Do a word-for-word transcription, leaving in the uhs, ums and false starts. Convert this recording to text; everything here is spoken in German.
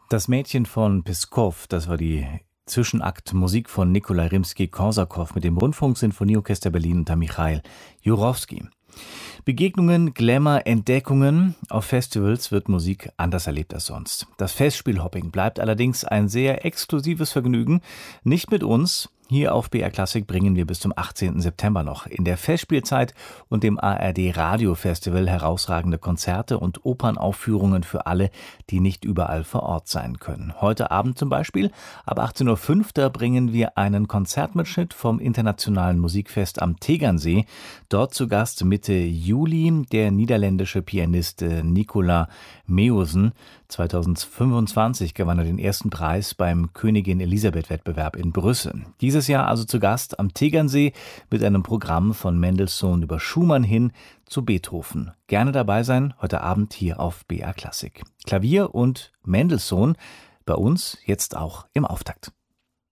Das Mädchen von Peskow, das war die Zwischenakt-Musik von Nikolai Rimski-Korsakow mit dem Rundfunk-Sinfonieorchester Berlin unter Michail Jurowski. Begegnungen, Glamour, Entdeckungen. Auf Festivals wird Musik anders erlebt als sonst. Das Festspielhopping bleibt allerdings ein sehr exklusives Vergnügen. Nicht mit uns. Hier auf B R Klassik bringen wir bis zum achtzehnten September noch in der Festspielzeit und dem A R D Radio Festival herausragende Konzerte und Opernaufführungen für alle, die nicht überall vor Ort sein können. Heute Abend zum Beispiel ab achtzehn Uhr fünf, da bringen wir einen Konzertmitschnitt vom Internationalen Musikfest am Tegernsee. Dort zu Gast Mitte Juli der niederländische Pianist Nicola Meusen. zweitausendfünfundzwanzig gewann er den ersten Preis beim Königin Elisabeth Wettbewerb in Brüssel. Dieses Jahr also zu Gast am Tegernsee mit einem Programm von Mendelssohn über Schumann hin zu Beethoven. Gerne dabei sein, heute Abend hier auf B R Klassik. Klavier und Mendelssohn bei uns jetzt auch im Auftakt.